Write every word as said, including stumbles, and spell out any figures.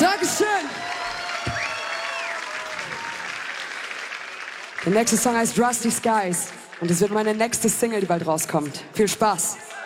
Dankeschön. Der nächste Song heißt Rusty Skies und es wird meine nächste Single, die bald rauskommt. Viel Spaß.